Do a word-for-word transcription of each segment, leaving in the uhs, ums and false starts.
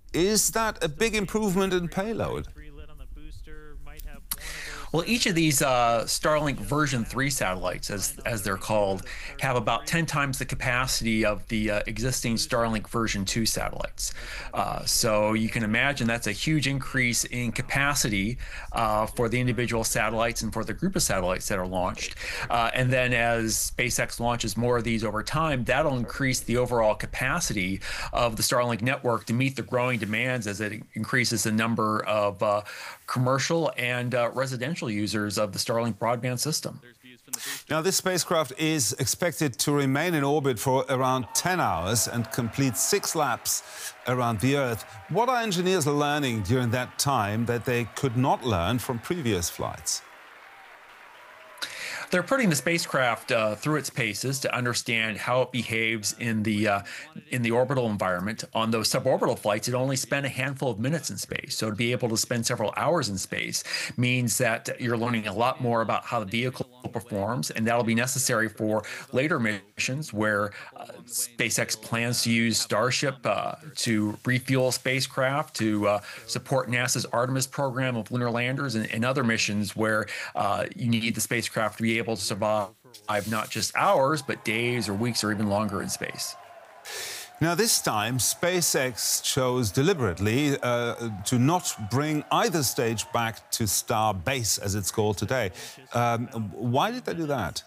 Is that a big improvement in payload? Well, each of these uh, Starlink version three satellites, as, as they're called, have about ten times the capacity of the uh, existing Starlink version two satellites. Uh, so you can imagine that's a huge increase in capacity uh, for the individual satellites and for the group of satellites that are launched. Uh, and then as SpaceX launches more of these over time, that'll increase the overall capacity of the Starlink network to meet the growing demands as it increases the number of uh, commercial and uh, residential users of the Starlink broadband system. Now, this spacecraft is expected to remain in orbit for around ten hours and complete six laps around the Earth. What are engineers learning during that time that they could not learn from previous flights? They're putting the spacecraft uh, through its paces to understand how it behaves in the uh, in the orbital environment. On those suborbital flights, it only spent a handful of minutes in space. So to be able to spend several hours in space means that you're learning a lot more about how the vehicle performs, and that'll be necessary for later missions where uh, SpaceX plans to use Starship uh, to refuel spacecraft, to uh, support NASA's Artemis program of lunar landers, and, and other missions where uh, you need the spacecraft to be able to survive not just hours, but days or weeks or even longer in space. Now, this time, SpaceX chose deliberately uh, to not bring either stage back to Starbase, as it's called today. Um, why did they do that?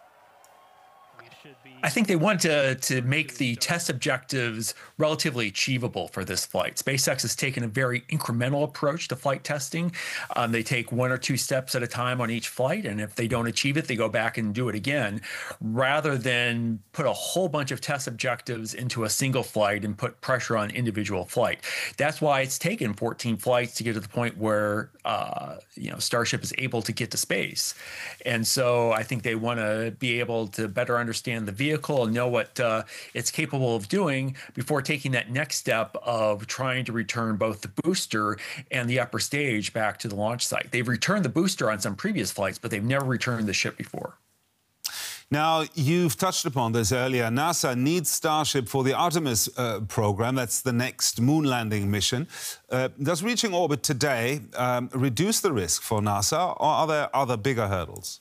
I think they want to, to make the test objectives relatively achievable for this flight. SpaceX has taken a very incremental approach to flight testing. Um, they take one or two steps at a time on each flight, and if they don't achieve it, they go back and do it again, rather than put a whole bunch of test objectives into a single flight and put pressure on individual flight. That's why it's taken fourteen flights to get to the point where uh, you know Starship is able to get to space. And so I think they want to be able to better understand the vehicle and know what uh, it's capable of doing before taking that next step of trying to return both the booster and the upper stage back to the launch site. They've returned the booster on some previous flights, but they've never returned the ship before. Now, you've touched upon this earlier. NASA needs Starship for the Artemis uh, program. That's the next moon landing mission. Uh, does reaching orbit today um, reduce the risk for NASA, or are there other bigger hurdles?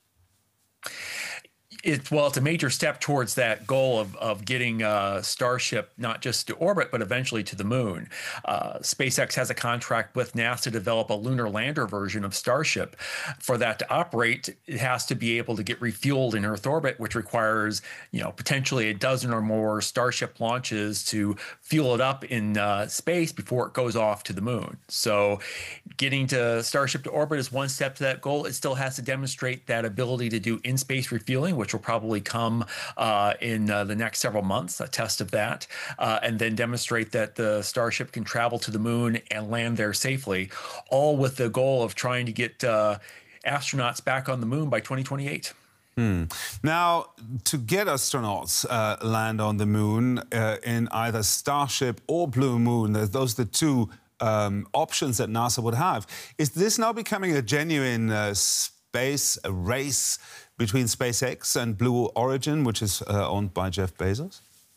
It, well, it's a major step towards that goal of, of getting uh, Starship not just to orbit, but eventually to the moon. Uh, SpaceX has a contract with NASA to develop a lunar lander version of Starship. For that to operate, it has to be able to get refueled in Earth orbit, which requires, you know, potentially a dozen or more Starship launches to fuel it up in uh, space before it goes off to the moon. So getting to Starship to orbit is one step to that goal. It still has to demonstrate that ability to do in-space refueling, which will probably come uh, in uh, the next several months, a test of that, uh, and then demonstrate that the Starship can travel to the moon and land there safely, all with the goal of trying to get uh, astronauts back on the moon by twenty twenty-eight. Hmm. Now, to get astronauts uh, land on the moon uh, in either Starship or Blue Moon, those are the two um, options that NASA would have. Is this now becoming a genuine uh, space a race between SpaceX and Blue Origin, which is uh, owned by Jeff Bezos?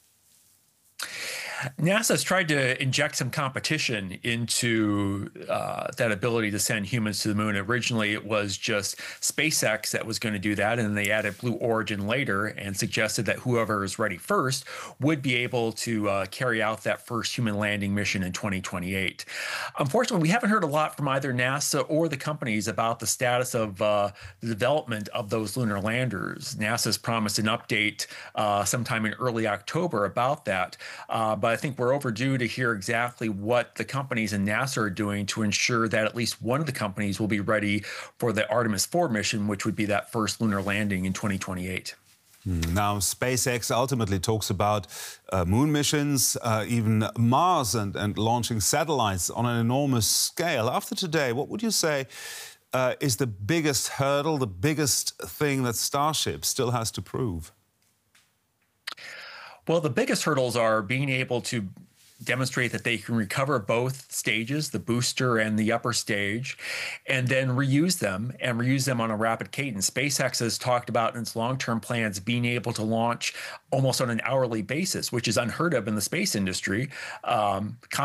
NASA's tried to inject some competition into uh, that ability to send humans to the moon. Originally, it was just SpaceX that was going to do that, and they added Blue Origin later and suggested that whoever is ready first would be able to uh, carry out that first human landing mission in twenty twenty-eight. Unfortunately, we haven't heard a lot from either NASA or the companies about the status of uh, the development of those lunar landers. NASA's promised an update uh, sometime in early October about that, uh, but I think we're overdue to hear exactly what the companies and NASA are doing to ensure that at least one of the companies will be ready for the Artemis four mission, which would be that first lunar landing in twenty twenty-eight. Now, SpaceX ultimately talks about uh, moon missions, uh, even Mars, and, and launching satellites on an enormous scale. After today, what would you say uh, is the biggest hurdle, the biggest thing that Starship still has to prove? Well, the biggest hurdles are being able to demonstrate that they can recover both stages, the booster and the upper stage, and then reuse them and reuse them on a rapid cadence. SpaceX has talked about in its long-term plans being able to launch almost on an hourly basis, which is unheard of in the space industry. Um,